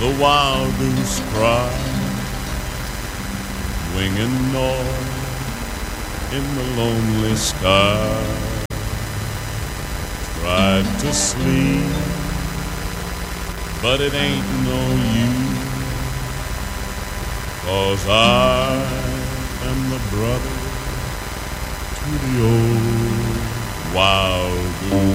the wild goose cry, winging north in the lonely sky. Tried to sleep, but it ain't no use, 'cause I am the brother to the old wild goose.